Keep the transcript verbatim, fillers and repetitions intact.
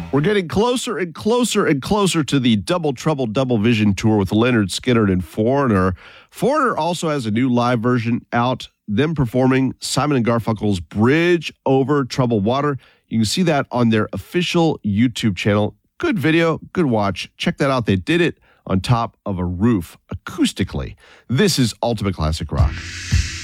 We're getting closer and closer and closer to the Double Trouble Double Vision tour with Leonard Skinner and Foreigner. Foreigner also has a new live version out, them performing Simon and Garfunkel's Bridge Over Troubled Water. You can see that on their official YouTube channel. Good video, good watch. Check that out. They did it on top of a roof acoustically. This is Ultimate Classic Rock.